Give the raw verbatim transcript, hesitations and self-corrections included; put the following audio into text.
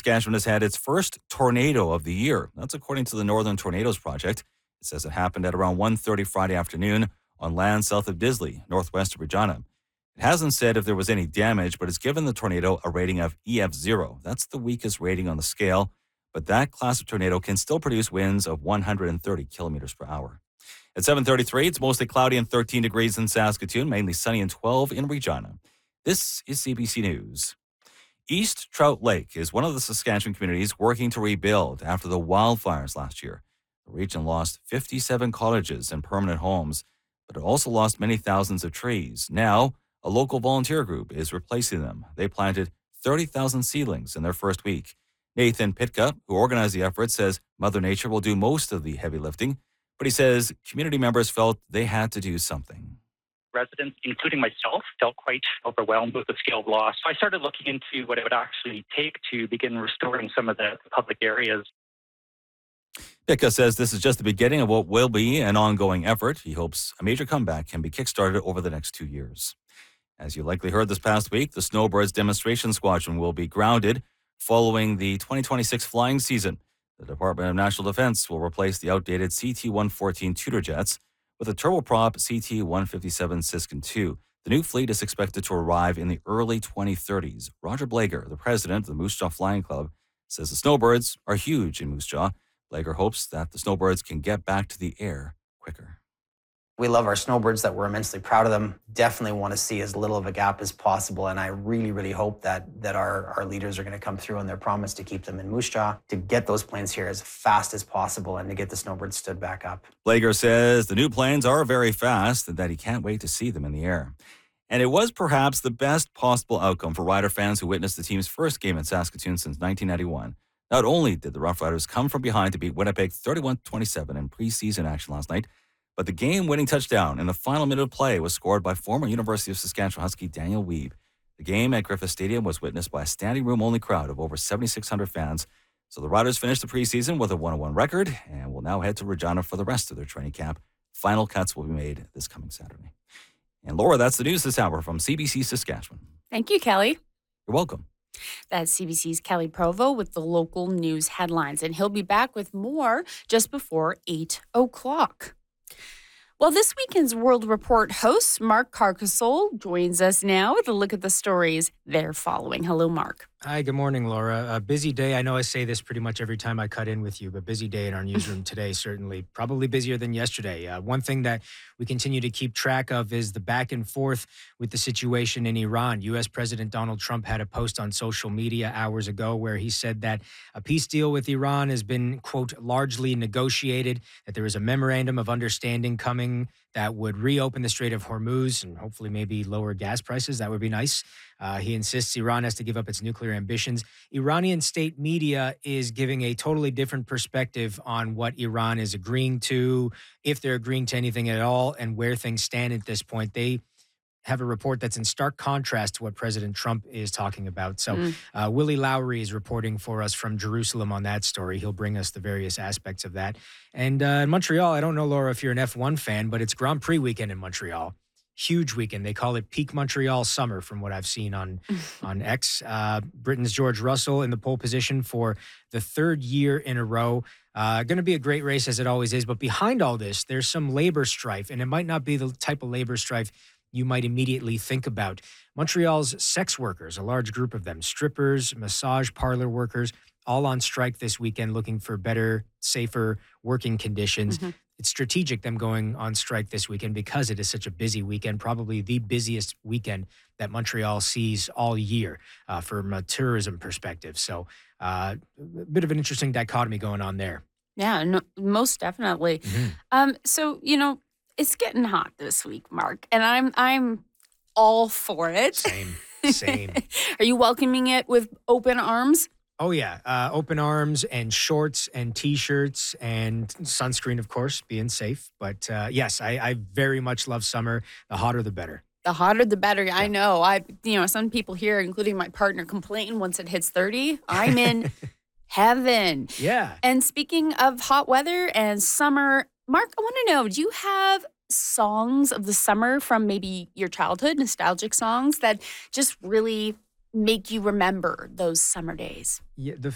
Saskatchewan has had its first tornado of the year. That's according to the Northern Tornadoes Project. It says it happened at around one thirty Friday afternoon on land south of Disley, northwest of Regina. It hasn't said if there was any damage, but it's given the tornado a rating of E F zero. That's the weakest rating on the scale, but that class of tornado can still produce winds of one hundred thirty kilometers per hour. At seven thirty-three, it's mostly cloudy and thirteen degrees in Saskatoon, mainly sunny and twelve in Regina. This is C B C News. East Trout Lake is one of the Saskatchewan communities working to rebuild after the wildfires last year. The region lost fifty-seven cottages and permanent homes, but it also lost many thousands of trees. Now, a local volunteer group is replacing them. They planted thirty thousand seedlings in their first week. Nathan Pitka, who organized the effort, says Mother Nature will do most of the heavy lifting, but he says community members felt they had to do something. Residents, including myself, felt quite overwhelmed with the scale of loss. So I started looking into what it would actually take to begin restoring some of the public areas. Pitka says this is just the beginning of what will be an ongoing effort. He hopes a major comeback can be kickstarted over the next two years. As you likely heard this past week, the Snowbirds demonstration squadron will be grounded following the twenty twenty-six flying season. The Department of National Defense will replace the outdated C T one fourteen Tudor jets with a turboprop C T one fifty-seven Siskin two. The new fleet is expected to arrive in the early twenty thirties. Roger Blager, the president of the Moose Jaw Flying Club, says the Snowbirds are huge in Moose Jaw. Blager hopes that the Snowbirds can get back to the air quicker. We love our snowbirds, that we're immensely proud of them. Definitely want to see as little of a gap as possible. And I really, really hope that that our, our leaders are going to come through on their promise to keep them in Moose Jaw, to get those planes here as fast as possible and to get the snowbirds stood back up. Blager says the new planes are very fast and that he can't wait to see them in the air. And it was perhaps the best possible outcome for Rider fans who witnessed the team's first game in Saskatoon since nineteen ninety-one. Not only did the Rough Riders come from behind to beat Winnipeg thirty-one twenty-seven in preseason action last night, but the game-winning touchdown in the final minute of play was scored by former University of Saskatchewan Husky Daniel Wiebe. The game at Griffith Stadium was witnessed by a standing room-only crowd of over seventy-six hundred fans. So the Riders finished the preseason with a one and one record and will now head to Regina for the rest of their training camp. Final cuts will be made this coming Saturday. And Laura, that's the news this hour from C B C Saskatchewan. Thank you, Kelly. You're welcome. That's C B C's Kelly Provo with the local news headlines, and he'll be back with more just before eight o'clock. Well, this weekend's World Report host, Mark Carcassole, joins us now with a look at the stories they're following. Hello, Mark. Hi, good morning, Laura. A busy day. I know I say this pretty much every time I cut in with you, but busy day in our newsroom today, certainly. Probably busier than yesterday. Uh, one thing that we continue to keep track of is the back and forth with the situation in Iran. U S President Donald Trump had a post on social media hours ago where he said that a peace deal with Iran has been, quote, largely negotiated, that there is a memorandum of understanding coming that would reopen the Strait of Hormuz and hopefully maybe lower gas prices. That would be nice. Uh, he insists Iran has to give up its nuclear ambitions. Iranian state media is giving a totally different perspective on what Iran is agreeing to, if they're agreeing to anything at all, and where things stand at this point. They have a report that's in stark contrast to what President Trump is talking about. So mm. uh, Willie Lowry is reporting for us from Jerusalem on that story. He'll bring us the various aspects of that. And uh, in Montreal, I don't know, Laura, if you're an F one fan, but it's Grand Prix weekend in Montreal. Huge weekend. They call it Peak Montreal Summer from what I've seen on, on X. Uh, Britain's George Russell in the pole position for the third year in a row. Uh, going to be a great race as it always is. But behind all this, there's some labor strife, and it might not be the type of labor strife you might immediately think about. Montreal's sex workers, a large group of them, strippers, massage parlor workers, all on strike this weekend looking for better, safer working conditions. Mm-hmm. It's strategic them going on strike this weekend because it is such a busy weekend, probably the busiest weekend that Montreal sees all year uh, from a tourism perspective. So uh, a bit of an interesting dichotomy going on there. Yeah, no, most definitely. Mm-hmm. Um, so, you know, it's getting hot this week, Mark, and I'm I'm all for it. Same, same. Are you welcoming it with open arms? Oh, yeah. Uh, open arms and shorts and T-shirts and sunscreen, of course, being safe. But uh, yes, I, I very much love summer. The hotter, the better. The hotter, the better. Yeah. I know. I, you know, some people here, including my partner, complain once it hits thirty. I'm in heaven. Yeah. And speaking of hot weather and summer, Mark, I want to know, do you have songs of the summer from maybe your childhood, nostalgic songs that just really make you remember those summer days? Yeah, the